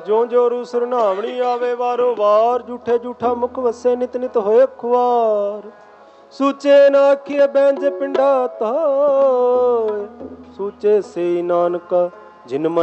ਜੋ ਜੋ ਰੂ ਸੁਰਨਾਵਣੀ ਆਵੇ ਵਾਰੋ ਵਾਰ, ਝੂਠੇ ਝੂਠਾ ਮੁਖ ਵਸੇ ਨਿਤ ਨਿਤ ਹੋਏ ਖੁਆਰ। ਸੂਚੇ ਨਾ ਆਖੀਏ ਬੈਂਜ ਪਿੰਡਾ ਤਾਏ, ਸੂਚੇ ਸੇ ਨਾਨਕਾ ਜਿਨ